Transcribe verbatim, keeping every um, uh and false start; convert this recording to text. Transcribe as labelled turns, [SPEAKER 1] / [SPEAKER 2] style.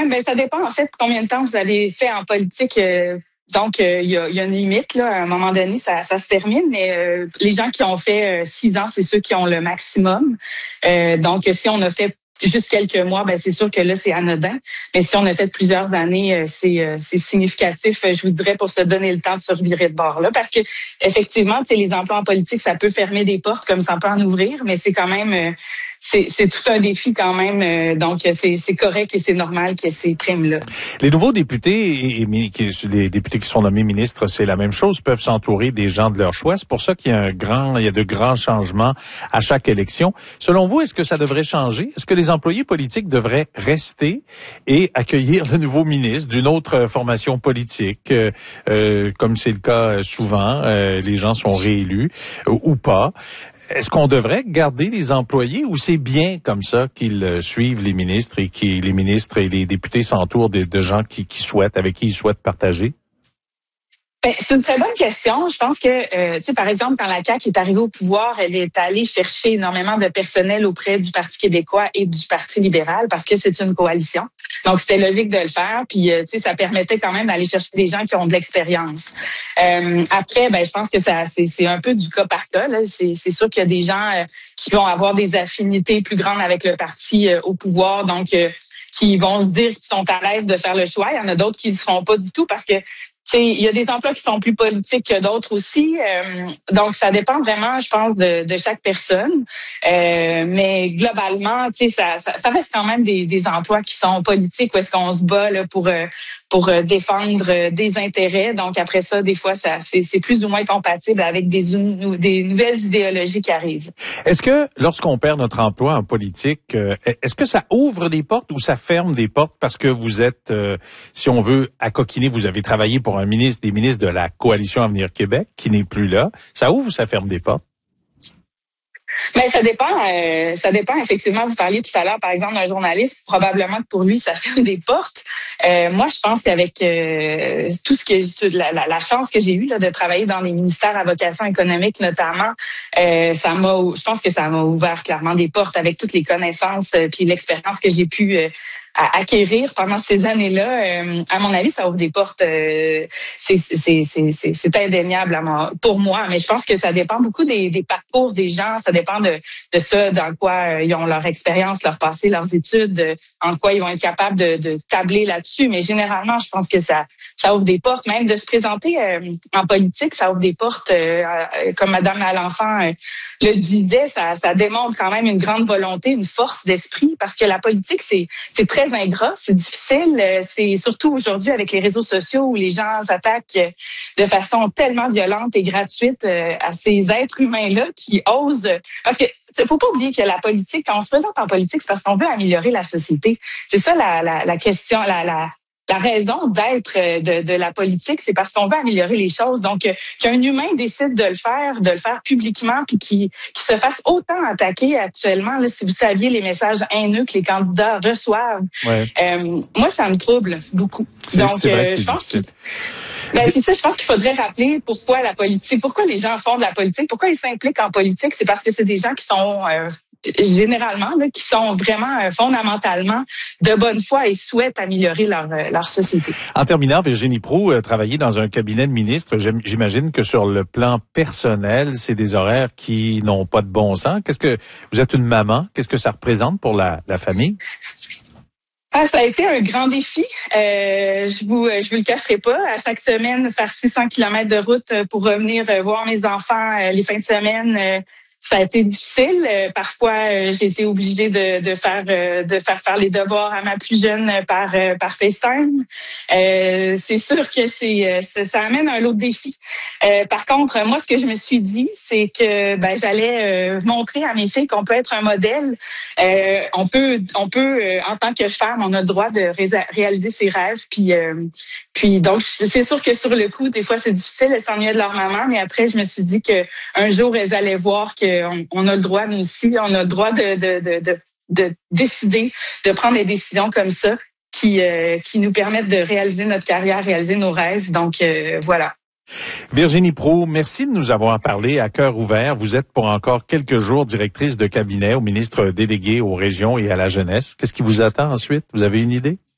[SPEAKER 1] Ouais, ben ça dépend en fait combien de temps vous avez fait en politique. Euh, donc, il euh, y, a, y a une limite là. À un moment donné, ça, ça se termine. Mais euh, les gens qui ont fait euh, six ans, c'est ceux qui ont le maximum. Euh, donc, si on a fait juste quelques mois, ben c'est sûr que là, c'est anodin. Mais si on a fait plusieurs années, c'est, c'est significatif, je vous dirais, pour se donner le temps de se revirer de bord là. Parce que, effectivement, tu sais, les emplois en politique, ça peut fermer des portes comme ça peut en ouvrir, mais c'est quand même, c'est, c'est tout un défi quand même. Donc, c'est, c'est correct et c'est normal qu'il y ait ces primes-là.
[SPEAKER 2] Les nouveaux députés et, et les députés qui sont nommés ministres, c'est la même chose, peuvent s'entourer des gens de leur choix. C'est pour ça qu'il y a un grand, il y a de grands changements à chaque élection. Selon vous, est-ce que ça devrait changer? Est-ce que les employés politiques devraient rester et accueillir le nouveau ministre d'une autre formation politique, euh, euh, comme c'est le cas souvent, euh, les gens sont réélus euh, ou pas? Est-ce qu'on devrait garder les employés ou c'est bien comme ça qu'ils euh, suivent les ministres et que les ministres et les députés s'entourent de, de gens qui, qui souhaitent, avec qui ils souhaitent partager?
[SPEAKER 1] Ben, c'est une très bonne question. Je pense que, euh, tu sais, par exemple, quand la C A Q est arrivée au pouvoir, elle est allée chercher énormément de personnel auprès du Parti québécois et du Parti libéral parce que c'est une coalition. Donc, c'était logique de le faire. Puis, euh, tu sais, ça permettait quand même d'aller chercher des gens qui ont de l'expérience. Euh, après, ben, je pense que ça, c'est, c'est un peu du cas par cas. Là. C'est, c'est sûr qu'il y a des gens euh, qui vont avoir des affinités plus grandes avec le parti euh, au pouvoir. Donc, euh, qui vont se dire qu'ils sont à l'aise de faire le choix. Il y en a d'autres qui ne le seront pas du tout parce que tu sais, il y a des emplois qui sont plus politiques que d'autres aussi. Euh, donc, ça dépend vraiment, je pense, de, de chaque personne. Euh, mais globalement, tu sais, ça, ça, ça reste quand même des, des emplois qui sont politiques où est-ce qu'on se bat là, pour pour défendre des intérêts. Donc, après ça, des fois, ça c'est, c'est plus ou moins compatible avec des, des nouvelles idéologies qui arrivent.
[SPEAKER 2] Est-ce que lorsqu'on perd notre emploi en politique, est-ce que ça ouvre des portes ou ça ferme des portes parce que vous êtes, si on veut, à coquiner, vous avez travaillé pour un ministre, des ministres de la Coalition Avenir Québec, qui n'est plus là. Ça ouvre ou ça ferme des portes?
[SPEAKER 1] Mais ça dépend, euh, ça dépend effectivement. Vous parliez tout à l'heure, par exemple, d'un journaliste. Probablement que pour lui, ça ferme des portes. Euh, moi, je pense qu'avec euh, tout ce que la, la, la chance que j'ai eue là, de travailler dans les ministères à vocation économique, notamment, euh, ça m'a, je pense que ça m'a ouvert clairement des portes avec toutes les connaissances euh, puis l'expérience que j'ai pu euh, à acquérir pendant ces années-là. Euh, à mon avis, ça ouvre des portes. Euh, c'est, c'est, c'est, c'est, c'est indéniable à mon, pour moi, mais je pense que ça dépend beaucoup des, des parcours des gens. Ça dépend de, de ça, dans quoi euh, ils ont leur expérience, leur passé, leurs études, euh, en quoi ils vont être capables de, de tabler là-dessus. Mais généralement, je pense que ça, ça ouvre des portes. Même de se présenter euh, en politique, ça ouvre des portes. Euh, euh, comme Madame Malenfant euh, le disait, ça, ça démontre quand même une grande volonté, une force d'esprit, parce que la politique, c'est, c'est très ingrat, c'est difficile. C'est surtout aujourd'hui avec les réseaux sociaux où les gens s'attaquent de façon tellement violente et gratuite à ces êtres humains-là qui osent. Parce que faut pas oublier que la politique, quand on se présente en politique, c'est parce qu'on veut améliorer la société. C'est ça la, la, la question, la, la La raison d'être de, de la politique, c'est parce qu'on veut améliorer les choses. Donc, qu'un humain décide de le faire, de le faire publiquement, puis qu'il, qu'il se fasse autant attaquer actuellement, là, si vous saviez les messages haineux que les candidats reçoivent, ouais. euh, moi, ça me trouble beaucoup.
[SPEAKER 2] C'est,
[SPEAKER 1] Donc,
[SPEAKER 2] c'est vrai que
[SPEAKER 1] euh,
[SPEAKER 2] c'est
[SPEAKER 1] je pense
[SPEAKER 2] difficile.
[SPEAKER 1] Ben, c'est ça, je pense qu'il faudrait rappeler pourquoi la politique, pourquoi les gens font de la politique, pourquoi ils s'impliquent en politique. C'est parce que c'est des gens qui sont euh, généralement, là, qui sont vraiment euh, fondamentalement de bonne foi et souhaitent améliorer leur, euh, leur société.
[SPEAKER 2] En terminant, Virginie Proulx, euh, travailler dans un cabinet de ministre, j'imagine que sur le plan personnel, c'est des horaires qui n'ont pas de bon sens. Qu'est-ce que vous êtes une maman? Qu'est-ce que ça représente pour la, la famille?
[SPEAKER 1] Ah, ça a été un grand défi. Euh, je vous, je vous le cacherai pas. À chaque semaine, faire six cents kilomètres de route pour revenir voir mes enfants les fins de semaine, euh, ça a été difficile. Euh, parfois, euh, j'ai été obligée de, de faire euh, de faire faire les devoirs à ma plus jeune par euh, par FaceTime. Euh, c'est sûr que c'est ça, ça amène un lot de défis. Euh, par contre, moi, ce que je me suis dit, c'est que ben j'allais euh, montrer à mes filles qu'on peut être un modèle. Euh, on peut on peut euh, en tant que femme, on a le droit de ré- réaliser ses rêves. Puis euh, puis donc c'est sûr que sur le coup, des fois, c'est difficile. Elles s'ennuyaient de leur maman, mais après, je me suis dit que un jour, elles allaient voir que On, on a le droit, nous aussi, on a le droit de, de, de, de, de décider, de prendre des décisions comme ça qui, euh, qui nous permettent de réaliser notre carrière, réaliser nos rêves. Donc, euh, voilà.
[SPEAKER 2] Virginie Proulx, merci de nous avoir parlé à cœur ouvert. Vous êtes pour encore quelques jours directrice de cabinet au ministre délégué aux régions et à la jeunesse. Qu'est-ce qui vous attend ensuite? Vous avez une idée?